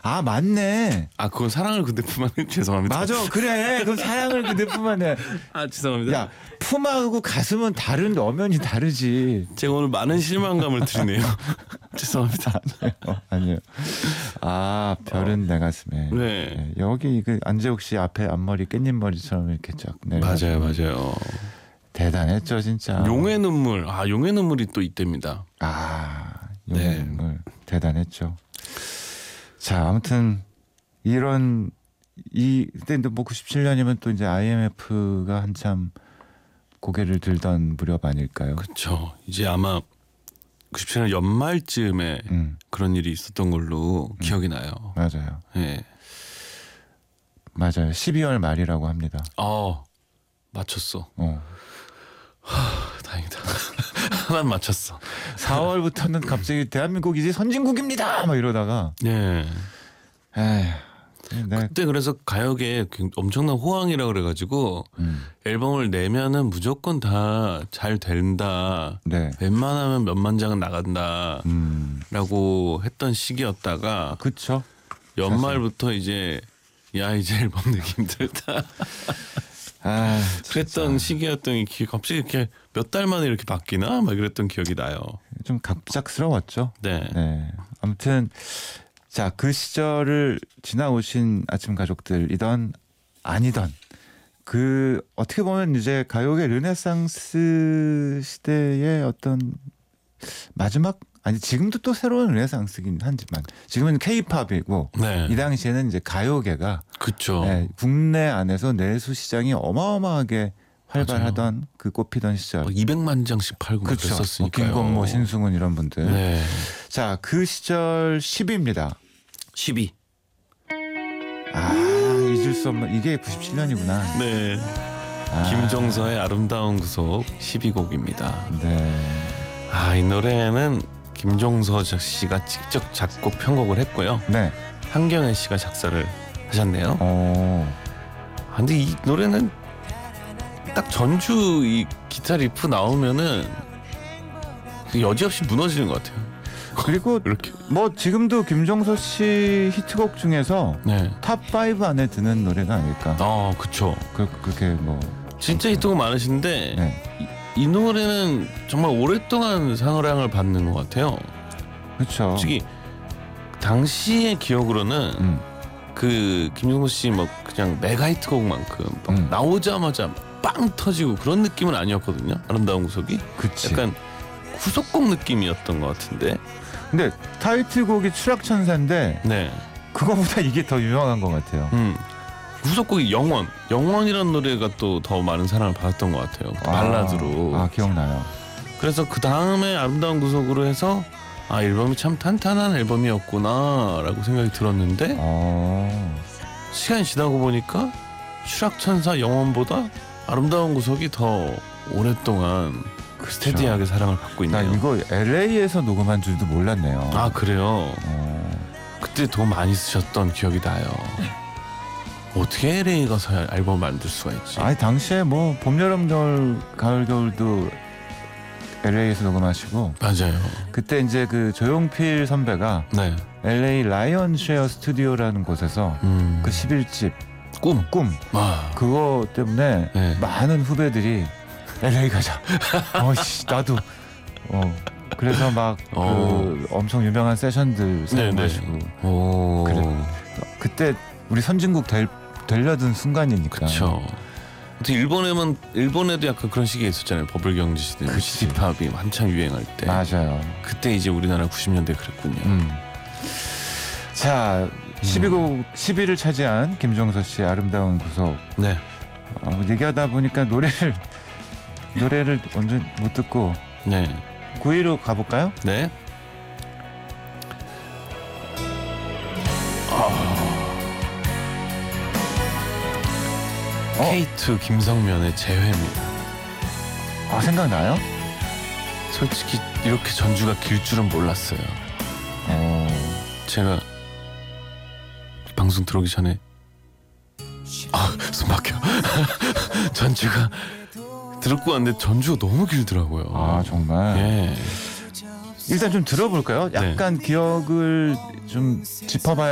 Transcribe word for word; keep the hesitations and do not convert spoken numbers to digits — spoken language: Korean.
아 맞네. 아 그건 사랑을 그대 품 안에 죄송합니다. 맞아 그래. 그건 사랑을 그대 품 안에. 아 죄송합니다. 야 품하고 가슴은 다른 엄연히 다르지. 제가 오늘 많은 실망감을 드리네요. 죄송합니다. 아니에요. 아니에요. 아 별은 내 가슴에. 네. 네. 여기 그 안재욱 씨 앞에 앞머리 깻잎 머리처럼 이렇게 쫙 내려. 맞아요, 맞아요. 대단했죠 진짜. 용의 눈물. 아 용의 눈물이 또 있답니다. 아 용의 네. 눈물 대단했죠. 자 아무튼 이런 이 그때 뭐 구십칠 년이면 또 이제 아이엠에프가 한참 고개를 들던 무렵 아닐까요? 그렇죠. 이제 아마 구십칠 년 연말쯤에 음. 그런 일이 있었던 걸로 음. 기억이 나요. 맞아요. 예. 맞아요. 십이월 말이라고 합니다. 어 맞췄어. 어. 하, 다행이다. 하나 맞췄어. 사월부터는 갑자기 대한민국 이제 선진국입니다. 막 이러다가 예. 에휴, 네. 그때 그래서 가요계에 엄청난 호황이라 그래가지고 음. 앨범을 내면은 무조건 다 잘 된다. 네. 웬만하면 몇만 장은 나간다라고 음. 했던 시기였다가 그쵸. 연말부터 이제 야 이제 앨범 내기 힘들다. 아, 그랬던 시기였던 기 갑자기 이렇게 몇 달 만에 이렇게 바뀌나 막 그랬던 기억이 나요. 좀 갑작스러웠죠. 네. 네. 아무튼 자, 그 시절을 지나오신 아침 가족들이던 아니던 그 어떻게 보면 이제 가요계 르네상스 시대의 어떤 마지막 아니 지금도 또 새로운 르네상스긴 하지만 지금은 케이팝이고 네. 이 당시에는 이제 가요계가 그렇죠. 네, 국내 안에서 내수 시장이 어마어마하게 활발하던 맞아요. 그 꽃피던 시절. 이백만 장씩 팔고 그렇죠. 뭐 그랬었으니까요. 김건모, 신승훈 이런 분들. 네. 자, 그 시절 십위입니다. 십이. 아, 잊을 수 없는 이게 구십칠 년이구나. 네. 아, 김종서의 아름다운 구속 십이 곡입니다. 네. 아, 이 노래는 김종서 씨가 직접 작곡 편곡을 했고요. 네. 한경애 씨가 작사를 하셨네요. 어. 아, 근데 이 노래는 딱 전주 이 기타 리프 나오면은 여지없이 무너지는 것 같아요. 그리고 이렇게. 뭐 지금도 김종서 씨 히트곡 중에서 네. 탑 파이브 안에 드는 노래가 아닐까. 아, 그렇죠. 그, 그렇게 뭐 진짜 히트곡 많으신데 네. 이, 이 노래는 정말 오랫동안 상을 받는 것 같아요. 그렇죠. 솔직히 당시의 기억으로는 음. 그 김종서 씨 뭐 그냥 메가 히트곡만큼 막 음. 나오자마자 빵 터지고 그런 느낌은 아니었거든요. 아름다운 구속이 그치. 약간 후속곡 느낌이었던 것 같은데. 근데 타이틀곡이 추락천사인데 네. 그거보다 이게 더 유명한 것 같아요. 음. 후속곡이 영원. 영원이라는 노래가 또 더 많은 사랑을 받았던 것 같아요. 그 발라드로. 아, 아 기억나요. 그래서 그 다음에 아름다운 구속으로 해서 아 앨범이 참 탄탄한 앨범이었구나라고 생각이 들었는데 어. 시간이 지나고 보니까 추락천사 영원보다 아름다운 구속이 더 오랫동안 스테디하게 사랑을 받고 나 있네요. 이거 엘에이에서 녹음한 줄도 몰랐네요. 아 그래요? 어. 그때 돈 많이 쓰셨던 기억이 나요. 어떻게 엘에이 가서 앨범 만들 수가 있지? 아니 당시에 뭐 봄, 여름, 겨울, 가을, 겨울도 엘에이에서 녹음하시고 맞아요. 그때 이제 그 조용필 선배가 네. 엘에이 라이언 쉐어 스튜디오라는 곳에서 음. 그 십일 집 꿈. 꿈 와. 그거 때문에 네. 많은 후배들이 엘에이 가자. 어씨 나도 어 그래서 막 그 어. 엄청 유명한 세션들 사용하시고 오. 그래. 그때 우리 선진국 될 되려던 순간이니까. 그렇죠. 일본에만 일본에도 약간 그런 시기가 있었잖아요. 버블 경제 시대, 그치. 시티팝이 한창 유행할 때. 맞아요. 그때 이제 우리나라 구십 년대 그랬군요. 음. 자, 십이 곡 십위를 차지한 김종서 씨의 아름다운 구속. 네. 어, 얘기하다 보니까 노래를 노래를 언제 못 듣고 네. 구위로 가볼까요? 네. 어? 케이투 김성면의 재회입니다. 아 생각나요? 솔직히 이렇게 전주가 길 줄은 몰랐어요. 어. 제가 방송 들어오기 전에 아, 숨 막혀. 전주가 들었고 왔는데 전주가 너무 길더라고요. 아 정말. 예. 일단 좀 들어볼까요? 약간 기억을 좀 짚어봐야.